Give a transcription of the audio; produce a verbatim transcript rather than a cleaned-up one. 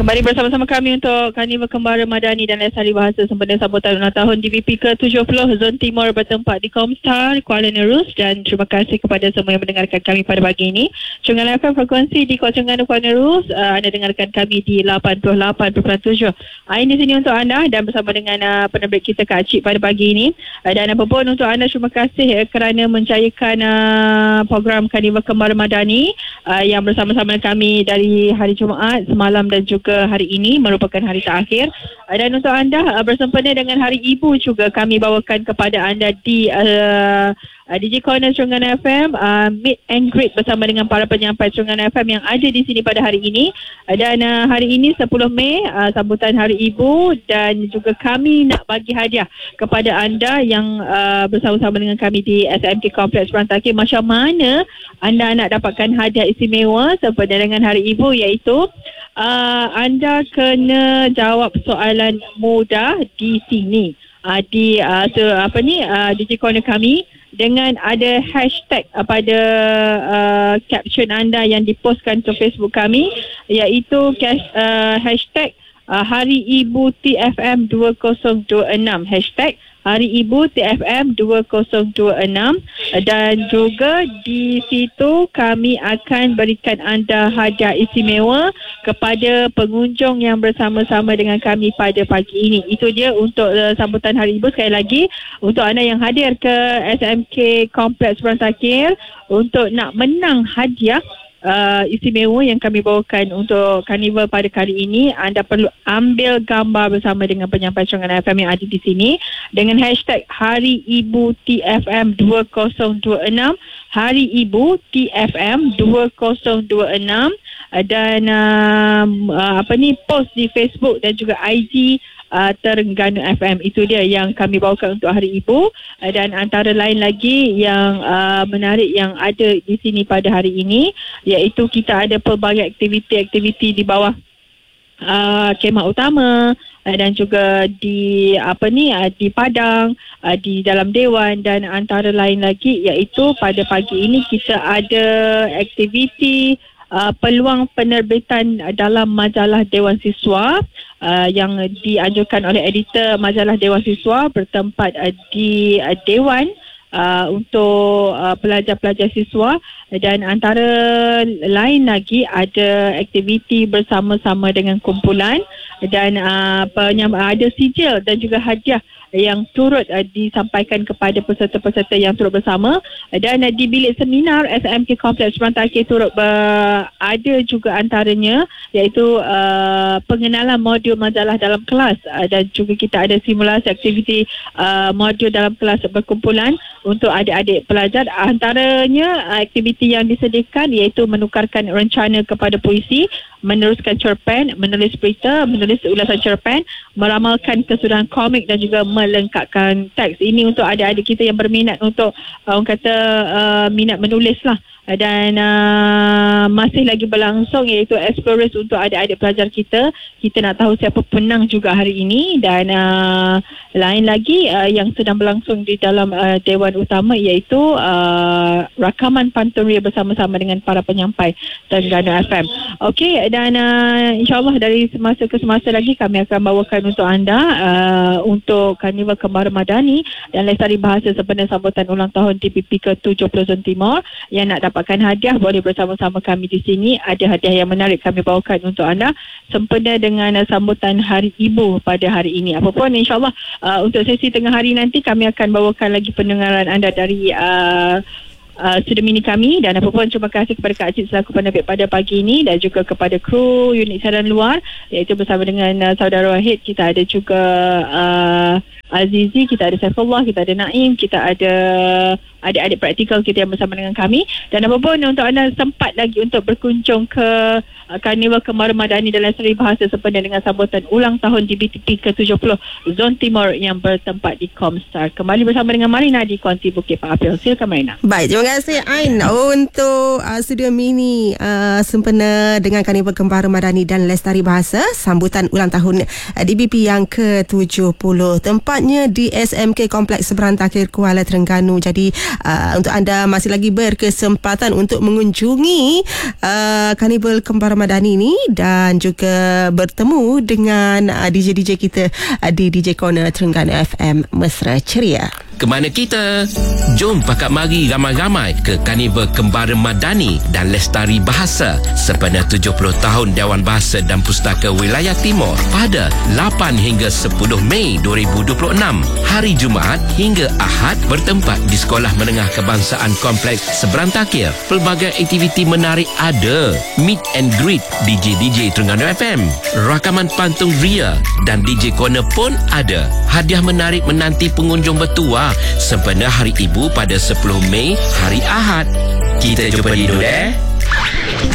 Kembali bersama-sama kami untuk Karnival Kembara Madani dan Lestari Bahasa sempena sambutan ulang tahun D B P ke tujuh puluh Zon Timur bertempat di Comstar, Kuala Nerus, dan terima kasih kepada semua yang mendengarkan kami pada pagi ini. Terengganu F M frekuensi di Kota Terengganu, Kuala Nerus, uh, anda dengarkan kami di lapan puluh lapan perpuluhan tujuh. Ain di sini untuk anda dan bersama dengan uh, penerbit kita Kak Cik pada pagi ini. Uh, dan apapun untuk anda, terima kasih uh, kerana menjayakan uh, program Karnival Kembara Madani uh, yang bersama-sama dengan kami dari hari Jumaat semalam dan juga hari ini merupakan hari terakhir. Dan untuk anda bersempena dengan Hari Ibu juga kami bawakan kepada anda di uh, D J Corner Terengganu F M uh, meet and greet bersama dengan para penyampai Terengganu F M yang ada di sini pada hari ini. Dan uh, hari ini sepuluh Mei uh, sambutan Hari Ibu, dan juga kami nak bagi hadiah kepada anda yang uh, bersama-sama dengan kami di S M K Kompleks Perantakir. Macam mana anda nak dapatkan hadiah istimewa sempena dengan Hari Ibu, iaitu Uh, anda kena jawab soalan mudah di sini uh, di uh, so, apa ni uh, D J Corner kami, dengan ada hashtag uh, pada uh, caption anda yang dipostkan ke Facebook kami, iaitu cash, uh, hashtag uh, Hari Ibu T F M dua kosong dua enam, hashtag Hari Ibu T F M dua kosong dua enam, dan juga di situ kami akan berikan anda hadiah istimewa kepada pengunjung yang bersama-sama dengan kami pada pagi ini. Itu dia untuk uh, sambutan Hari Ibu. Sekali lagi, untuk anda yang hadir ke S M K Kompleks Perantakir untuk nak menang hadiah Uh, istimewa yang kami bawakan untuk Karnival pada kali ini, anda perlu ambil gambar bersama dengan penyampai Terengganu F M yang ada di sini dengan hashtag Hari Ibu T F M dua kosong dua enam, Hari Ibu T F M dua kosong dua enam, dan um, uh, apa ni post di Facebook dan juga I G Uh, Terengganu F M. Itu dia yang kami bawakan untuk Hari Ibu. Uh, dan antara lain lagi yang uh, menarik yang ada di sini pada hari ini, iaitu kita ada pelbagai aktiviti-aktiviti di bawah uh, kemah utama, uh, dan juga di apa ni uh, di padang, uh, di dalam dewan, dan antara lain lagi iaitu pada pagi ini kita ada aktiviti Uh, peluang penerbitan dalam majalah Dewan Siswa uh, yang dianjurkan oleh editor majalah Dewan Siswa bertempat uh, di uh, Dewan uh, untuk uh, pelajar-pelajar siswa. Dan antara lain lagi ada aktiviti bersama-sama dengan kumpulan, dan uh, penyam- ada sijil dan juga hadiah yang turut uh, disampaikan kepada peserta-peserta yang turut bersama. Dan uh, di bilik seminar S M K Kompleks Perantakir turut ber- ada juga antaranya, iaitu uh, pengenalan modul majalah dalam kelas, uh, dan juga kita ada simulasi aktiviti uh, modul dalam kelas berkumpulan untuk adik-adik pelajar. Antaranya uh, aktiviti yang disediakan iaitu menukarkan rencana kepada puisi, meneruskan cerpen, menulis berita, menulis ulasan cerpen, meramalkan kesudahan komik, dan juga melengkapkan teks. Ini untuk adik-adik kita yang berminat untuk uh, orang kata uh, minat menulis lah. Dan uh, masih lagi berlangsung, iaitu Explorers untuk adik-adik pelajar kita. Kita nak tahu siapa penang juga hari ini. Dan uh, lain lagi uh, yang sedang berlangsung di dalam uh, Dewan Utama, iaitu uh, rakaman pantun ria bersama-sama dengan para penyampai Terengganu F M. Okey, dan uh, insyaAllah dari semasa ke semasa lagi kami akan bawakan untuk anda uh, untuk Karnival Kembara Madani dan Lestari Bahasa sempena sambutan ulang tahun D B P ke tujuh puluh Zon Timur. Yang nak dapatkan hadiah boleh bersama-sama kami di sini. Ada hadiah yang menarik kami bawakan untuk anda sempena dengan uh, sambutan Hari Ibu pada hari ini. Apapun, insyaAllah uh, untuk sesi tengah hari nanti kami akan bawakan lagi pendengaran anda dari uh, Uh, studio mini kami. Dan apapun, terima kasih kepada Kak Cik selaku penerbit pada pagi ini, dan juga kepada kru unit siaran luar, iaitu bersama dengan uh, saudara Wahid. Kita ada juga uh, Azizi, kita ada Saifullah, kita ada Naim, kita ada adik-adik praktikal kita yang bersama dengan kami. Dan apapun, untuk anda sempat lagi untuk berkunjung ke uh, Karnival Kembara Madani dan Lestari Bahasa sempena dengan sambutan ulang tahun D B P ke tujuh puluh Zon Timur yang bertempat di Comstar. Kembali bersama dengan Marina di Konti Bukit Pak Apil. Silakan Marina. Baik, terima kasih Ain untuk uh, studio mini uh, sempena dengan Karnival Kembara Madani dan Lestari Bahasa sambutan ulang tahun uh, D B P yang ke tujuh puluh. Tempatnya di S M K Kompleks Perantakir Kuala Terengganu. Jadi uh, untuk anda masih lagi berkesempatan untuk mengunjungi uh, Karnival Kembar Ramadhani ini dan juga bertemu dengan uh, D J D J kita uh, di D J Corner Terengganu F M Mesra Ceria. Kemana kita? Jom pakat mari ramai-ramai ke Karnival Kembar Ramadhani dan Lestari Bahasa sempena tujuh puluh tahun Dewan Bahasa dan Pustaka Wilayah Timur pada lapan hingga sepuluh Mei dua ribu dua puluh enam. Hari Jumaat hingga Ahad bertempat di Sekolah Menengah Kebangsaan Kompleks Seberantakir. Pelbagai aktiviti menarik ada. Meet and greet D J D J Terengganu F M. Rakaman pantun ria dan D J Corner pun ada. Hadiah menarik menanti pengunjung bertuah sempena Hari Ibu pada sepuluh Mei hari Ahad. Kita jumpa di Dodeh.